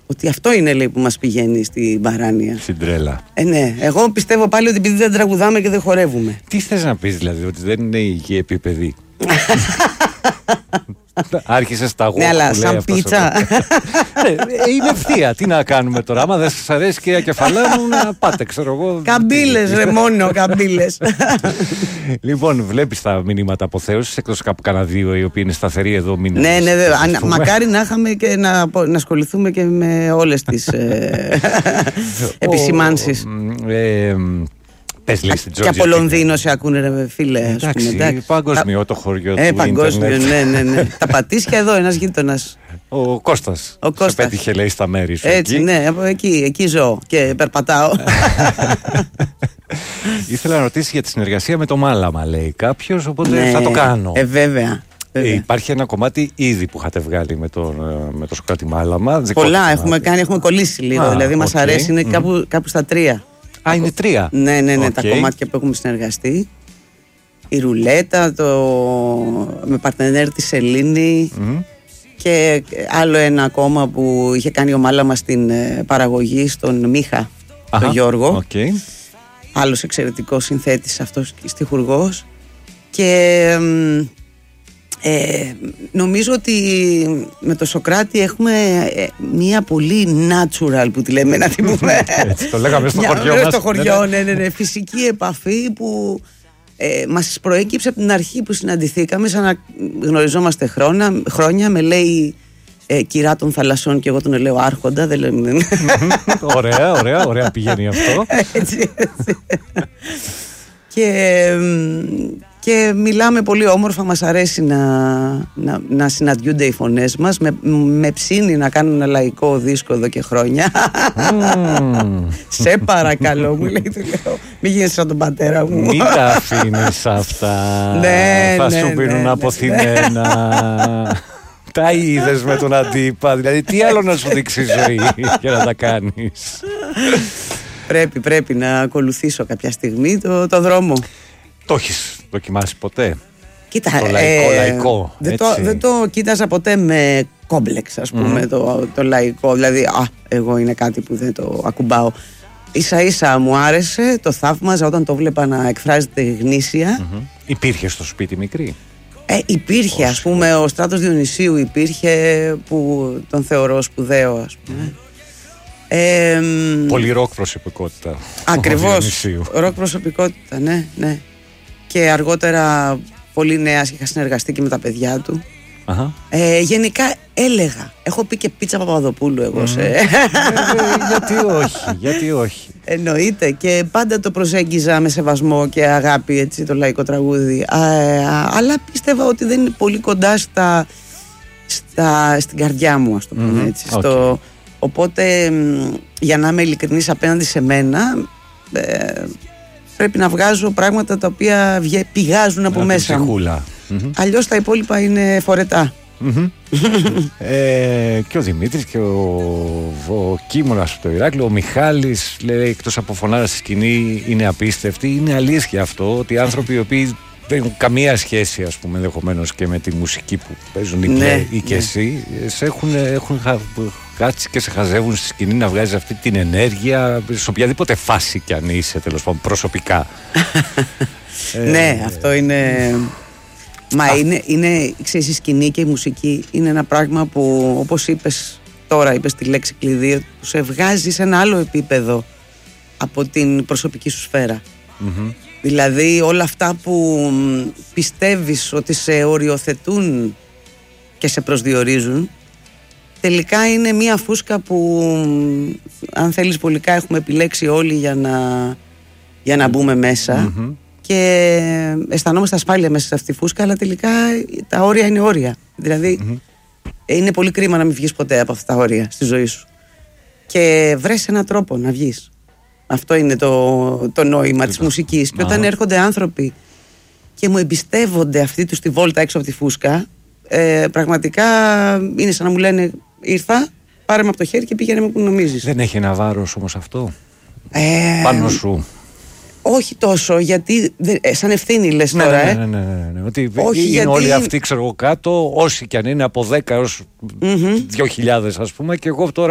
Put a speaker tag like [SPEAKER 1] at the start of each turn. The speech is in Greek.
[SPEAKER 1] Ότι αυτό είναι, λέει, που μας πηγαίνει στην παράνοια.
[SPEAKER 2] Στην τρέλα.
[SPEAKER 1] Ναι. Εγώ πιστεύω πάλι ότι επειδή δεν τραγουδάμε και δεν χορεύουμε.
[SPEAKER 2] Τι θες να πεις, δηλαδή, ότι δεν είναι υγιή επίπεδη? Άρχισε στα γόχ.
[SPEAKER 1] Ναι, αλλά σαν πίτσα.
[SPEAKER 2] Είναι ευθεία. Τι να κάνουμε τώρα? Άμα δεν σας αρέσει, κυρία Κεφαλάνου, να πάτε, ξέρω εγώ.
[SPEAKER 1] Καμπύλες, ρε, μόνο καμπύλες.
[SPEAKER 2] Λοιπόν, βλέπεις τα μηνύματα αποθέωσης, εκτός κάπου κανένα δύο οι οποίοι είναι σταθεροί εδώ μήνες.
[SPEAKER 1] Ναι, μακάρι να είχαμε και να ασχοληθούμε και με όλες τις επισημάνσεις.
[SPEAKER 2] Πες, λέει, στην
[SPEAKER 1] και από Λονδίνο σε ακούνε, ρε φίλε.
[SPEAKER 2] Εντάξει, παγκοσμιό το χωριό του
[SPEAKER 1] παγκόσμιο,
[SPEAKER 2] ίντερνετ.
[SPEAKER 1] ναι. Τα πατήσια εδώ, ένας γείτονας.
[SPEAKER 2] Ο Κώστας. Σε πέτυχε, λέει, στα μέρη σου.
[SPEAKER 1] Έτσι,
[SPEAKER 2] εκεί.
[SPEAKER 1] Ναι, εκεί ζω και περπατάω.
[SPEAKER 2] Ήθελα να ρωτήσει για τη συνεργασία με το Μάλαμα, λέει κάποιος, οπότε θα το κάνω.
[SPEAKER 1] Βέβαια.
[SPEAKER 2] Υπάρχει ένα κομμάτι ήδη που είχατε βγάλει με το Σωκράτη Μάλαμα.
[SPEAKER 1] Πολλά έχουμε κάνει, έχουμε κολλήσει λίγο. Δηλαδή μας αρέσει, είναι κάπου στα 3.
[SPEAKER 2] Α, είναι 3.
[SPEAKER 1] Ναι, τα κομμάτια που έχουμε συνεργαστεί. Η Ρουλέτα, με παρτενέρ τη Σελήνη και άλλο ένα ακόμα που είχε κάνει ο Μάλαμα στην παραγωγή στον Μίχα, τον Γιώργο. Άλλος εξαιρετικός συνθέτης, αυτός στιχουργός. Και νομίζω ότι με το Σωκράτη έχουμε μία πολύ natural, που τη λέμε, να την πούμε.
[SPEAKER 2] Έτσι το λέγαμε στο χωριό μας.
[SPEAKER 1] Στο χωριό, ναι, φυσική επαφή που μας προέκυψε από την αρχή που συναντηθήκαμε, σαν να γνωριζόμαστε χρόνια. Με λέει κυρά των θαλασσών και εγώ τον λέω άρχοντα. Δεν λέμε.
[SPEAKER 2] Ωραία πηγαίνει αυτό.
[SPEAKER 1] Έτσι. Και μιλάμε πολύ όμορφα, μας αρέσει να συναντιούνται οι φωνές μας. Με ψήνει να κάνω ένα λαϊκό δίσκο εδώ και χρόνια. Σε παρακαλώ, μου λέει, του λέω, μην γίνεις σαν τον πατέρα μου.
[SPEAKER 2] Μην τα αφήνεις αυτά. Θα σου πίνουν αποθυμένα. Τα είδες με τον αντίπα? Δηλαδή τι άλλο να σου δείξει η ζωή για να τα κάνεις?
[SPEAKER 1] Πρέπει να ακολουθήσω κάποια στιγμή το δρόμο.
[SPEAKER 2] Το έχεις δοκιμάσει ποτέ?
[SPEAKER 1] Κοίτα,
[SPEAKER 2] το λαϊκό.
[SPEAKER 1] Δεν το κοίταζα ποτέ με κόμπλεξ, ας πούμε, το λαϊκό. Δηλαδή, εγώ είναι κάτι που δεν το ακουμπάω. Ίσα ίσα μου άρεσε, το θαύμαζα όταν το βλέπα να εκφράζεται γνήσια.
[SPEAKER 2] Υπήρχε στο σπίτι μικρή?
[SPEAKER 1] Υπήρχε, ας πούμε, ο Στράτος Διονυσίου υπήρχε, που τον θεωρώ σπουδαίο, ας πούμε.
[SPEAKER 2] Πολύ ροκ προσωπικότητα.
[SPEAKER 1] Ακριβώς, ροκ προσωπικότητα, ναι. Και αργότερα πολύ νέας είχα συνεργαστεί και με τα παιδιά του. Γενικά έλεγα, έχω πει και πίτσα Παπαδοπούλου εγώ
[SPEAKER 2] γιατί όχι.
[SPEAKER 1] Εννοείται, και πάντα το προσέγγιζα με σεβασμό και αγάπη, έτσι, το λαϊκό τραγούδι. Αλλά πίστευα ότι δεν είναι πολύ κοντά στην καρδιά μου, ας το πούμε έτσι. Οπότε, για να είμαι ειλικρινής απέναντι σε μένα, πρέπει να βγάζω πράγματα τα οποία πηγάζουν από μέσα μου. Αλλιώς τα υπόλοιπα είναι φορετά.
[SPEAKER 2] Και ο Δημήτρης και ο Κίμωνας στο Ηράκλειο, ο Μιχάλης, λέει, εκτός από φωνάρα στη σκηνή, είναι απίστευτη. Είναι αλήθεια αυτό, ότι οι άνθρωποι οι οποίοι δεν έχουν καμία σχέση, ας πούμε, ενδεχομένως και με τη μουσική που παίζουν ή και εσύ, έχουν κάτσει και σε χαζεύουν στη σκηνή να βγάζεις αυτή την ενέργεια σε οποιαδήποτε φάση κι αν είσαι, τέλος πάντων, προσωπικά.
[SPEAKER 1] Ναι, αυτό είναι... Μα ξέρεις, η σκηνή και η μουσική είναι ένα πράγμα που, όπως είπες τώρα, είπες τη λέξη κλειδί, που σε βγάζει σε ένα άλλο επίπεδο από την προσωπική σου σφαίρα. Δηλαδή όλα αυτά που πιστεύεις ότι σε οριοθετούν και σε προσδιορίζουν, τελικά είναι μία φούσκα που, αν θέλεις, πολικά έχουμε επιλέξει όλοι για να μπούμε μέσα. Και αισθανόμαστε ασφάλεια μέσα σε αυτή τη φούσκα, αλλά τελικά τα όρια είναι όρια. Δηλαδή είναι πολύ κρίμα να μην βγεις ποτέ από αυτά τα όρια στη ζωή σου. Και βρες έναν τρόπο να βγεις. Αυτό είναι το νόημα της μουσικής. Και όταν έρχονται άνθρωποι και μου εμπιστεύονται αυτή τους τη βόλτα έξω από τη φούσκα, πραγματικά είναι σαν να μου λένε, ήρθα, πάρε με από το χέρι και πήγαινε με που νομίζεις.
[SPEAKER 2] Δεν έχει ένα βάρος όμως αυτό πάνω σου?
[SPEAKER 1] Όχι τόσο, γιατί σαν ευθύνη λες τώρα.
[SPEAKER 2] Ναι. Ότι είναι όλοι αυτοί, ξέρω εγώ, κάτω, όσοι κι αν είναι από 10 έως 2.000, ας πούμε, και εγώ τώρα